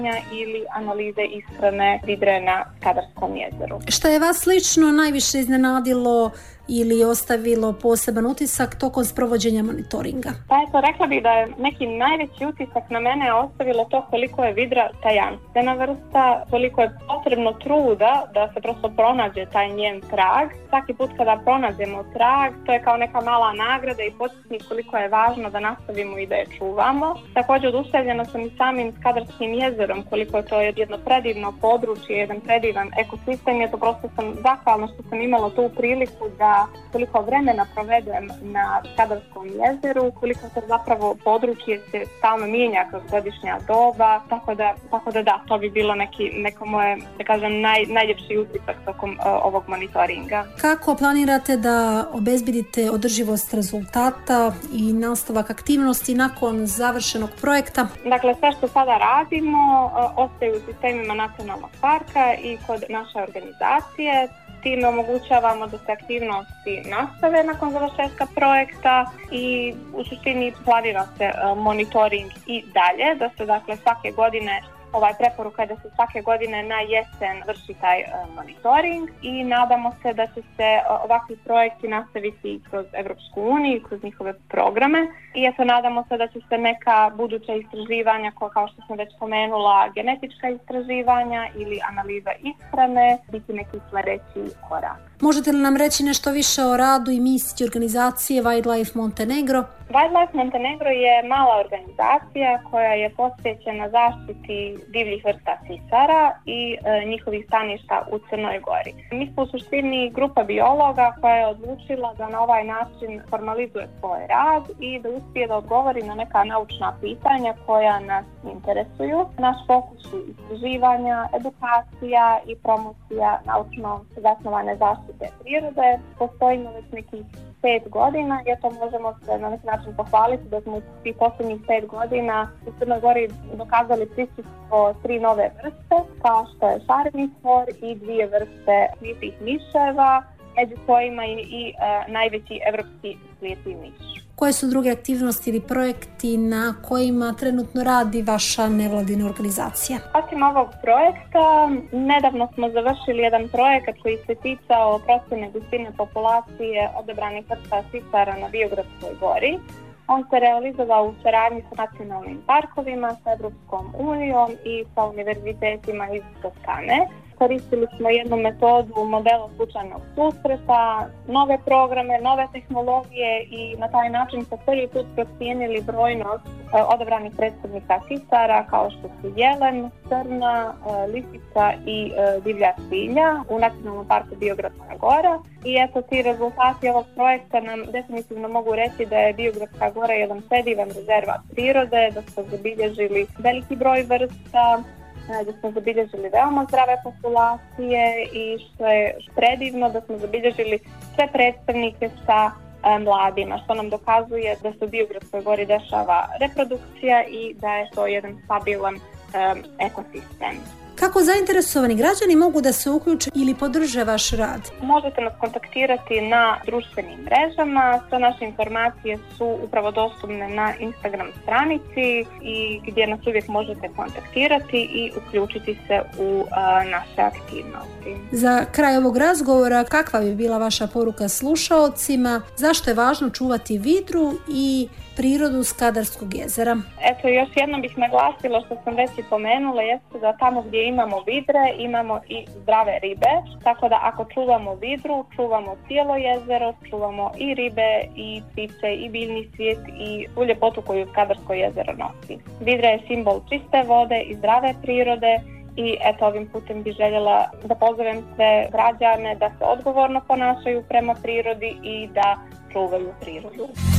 ili analize ishrane vidre na Skadarskom jezeru. Šta je vas lično najviše iznenadilo ili ostavilo poseban utisak tokom sprovođenja monitoringa? Pa eto, rekla bih da je neki najveći utisak na mene ostavilo to koliko je vidra tajanstvena vrsta, koliko je potrebno truda da se prosto pronađe taj njen trag. Svaki put kada pronađemo trag, to je kao neka mala nagrada i podsjetnik koliko je važno da nastavimo i da je čuvamo. Također oduševljena sam i samim Skadarskim jezerom, koliko je to jedno predivno područje, jedan predivan ekosistem. Je to prosto sam zahvalna što sam imala tu priliku da koliko vremena provedem na Skadarskom jezeru, koliko se zapravo područje se stalno mijenja kroz godišnja doba, tako da to bi bilo neko moje, da kažem, najljepši utisak tokom ovog monitoringa. Kako planirate da obezbedite održivost rezultata i nastavak aktivnosti nakon završenog projekta? Dakle, sve što sada radimo ostaje u sistemima nacionalnog parka i kod naše organizacije. Time omogućavamo da se aktivnosti nastave nakon završetka projekta i u suštini planira se monitoring i dalje, da se dakle svake godine preporuka je da se svake godine na jesen vrši taj monitoring i nadamo se da će se ovakvi projekti nastaviti kroz Evropsku uniju, kroz njihove programe i eto nadamo se da će se neka buduća istraživanja, kao što sam već spomenula, genetička istraživanja ili analiza ishrane, biti neki sljedeći korak. Možete li nam reći nešto više o radu i misiji organizacije Wildlife Montenegro? Wildlife Montenegro je mala organizacija koja je posvećena zaštiti divljih vrsta cicara i njihovih staništa u Crnoj Gori. Mi smo u suštini grupa biologa koja je odlučila da na ovaj način formalizuje svoj rad i da uspije da odgovori na neka naučna pitanja koja nas interesuju. Naš fokus su istraživanja, edukacija i promocija naučno zasnovane zaštite prirode. Postojimo već nekih 5 godina i to možemo se na neki način pohvaliti da smo u tih posljednjih 5 godina u Crnoj Gori dokazali prisustvo 3 nove vrste, kao što je šareni tvor i 2 vrste slijepih miševa, među kojima i najveći evropski slijepi miš. Koje su druge aktivnosti ili projekti na kojima trenutno radi vaša nevladina organizacija? Osim ovog projekta, nedavno smo završili jedan projekat koji se ticao procjene gustine populacije odabranih vrsta cicara na Biogradskoj gori. On se realizovao u saradnji sa nacionalnim parkovima, sa Evropskom unijom i sa univerzitetima iz Toskane. Koristili smo jednu metodu modela slučajnog susreta, nove programe, nove tehnologije i na taj način se prvi put procijenili brojnost odabranih predstavnika cicara kao što su jelen, crna, lisica i divlja svinja u Nacionalnom parku Biogradska gora. I eto, ti rezultati ovog projekta nam definitivno mogu reći da je Biogradska gora jedan predivan rezervat prirode, da smo zabilježili veliki broj vrsta, da smo zabilježili veoma zdrave populacije i što je predivno da smo zabilježili sve predstavnike sa mladima, što nam dokazuje da se u Biogradskoj gori dešava reprodukcija i da je to jedan stabilan ekosistem. Kako zainteresovani građani mogu da se uključe ili podrže vaš rad? Možete nas kontaktirati na društvenim mrežama. Sve naše informacije su upravo dostupne na Instagram stranici i gdje nas uvijek možete kontaktirati i uključiti se u naše aktivnosti. Za kraj ovog razgovora, kakva bi bila vaša poruka slušaocima? Zašto je važno čuvati vidru i prirodu Skadarskog jezera? Eto, još jednom bih naglasila što sam već i pomenula, jeste da tamo gdje imamo vidre, imamo i zdrave ribe, tako da ako čuvamo vidru, čuvamo cijelo jezero, čuvamo i ribe, i ptice, i biljni svijet, i svu ljepotu koju Skadarsko jezero nosi. Vidra je simbol čiste vode i zdrave prirode i eto, ovim putem bih željela da pozovem sve građane da se odgovorno ponašaju prema prirodi i da čuvaju prirodu.